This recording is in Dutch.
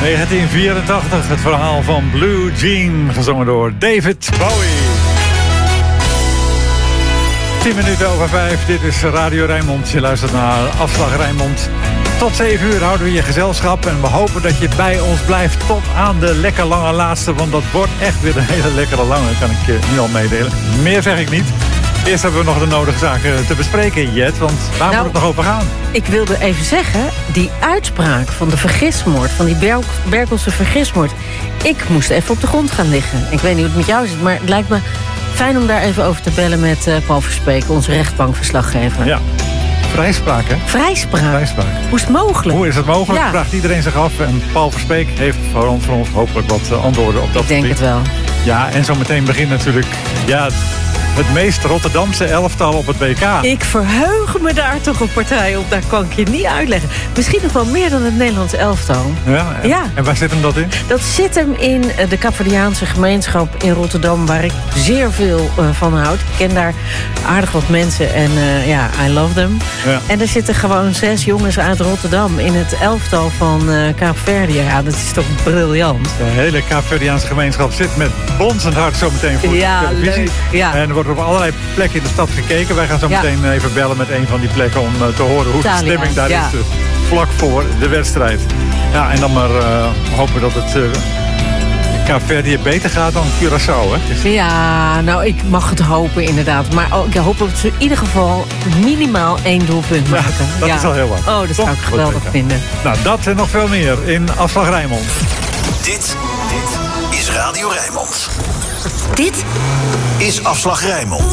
1984, het verhaal van Blue Jean, gezongen door David Bowie. 10 minuten over 5, dit is Radio Rijnmond. Je luistert naar Afslag Rijnmond. Tot 7 uur houden we je gezelschap en we hopen dat je bij ons blijft tot aan de lekker lange laatste. Want dat wordt echt weer een hele lekkere lange, kan ik je nu al meedelen. Meer zeg ik niet. Eerst hebben we nog de nodige zaken te bespreken, Jet, want waar moet het nog over gaan? Ik wilde even zeggen, die uitspraak van de vergismoord, van die Berkelse vergismoord. Ik moest even op de grond gaan liggen. Ik weet niet hoe het met jou zit, maar het lijkt me fijn om daar even over te bellen met Paul Verspeek, onze rechtbankverslaggever. Ja. Vrijspraak, hè? Vrijspraak. Hoe is het mogelijk? Hoe is het mogelijk? Ja. Vraagt iedereen zich af. En Paul Verspeek heeft voor ons hopelijk wat antwoorden op dat Ik denk gebied. het wel. Ja, en zo meteen begint natuurlijk het meest Rotterdamse elftal op het WK. Ik verheug me daar toch een partij op. Daar kan ik je niet uitleggen. Misschien nog wel meer dan het Nederlands elftal. Ja. En waar zit hem dat in? Dat zit hem in de Kaapverdiaanse gemeenschap in Rotterdam, waar ik zeer veel van houd. Ik ken daar aardig wat mensen en I love them. Ja. En er zitten gewoon 6 jongens uit Rotterdam in het elftal van Kaapverdië. Ja, dat is toch briljant. De hele Kaapverdiaanse gemeenschap zit met bonzend hart zo meteen voor de televisie. Leuk. Ja. En er wordt op allerlei plekken in de stad gekeken. Wij gaan zo meteen even bellen met een van die plekken om te horen hoe de stemming daar is. Vlak voor de wedstrijd. Ja, en dan maar hopen dat het Kaapverdië beter gaat dan Curaçao, hè? Ja, nou, ik mag het hopen inderdaad. Maar ik hoop dat ze in ieder geval minimaal 1 doelpunt maken. Dat is al heel wat. Oh, dat zou ik geweldig vinden. Nou, dat en nog veel meer in Afslag Rijnmond. Dit is Radio Rijnmond. Dit is Afslag Rijnmond.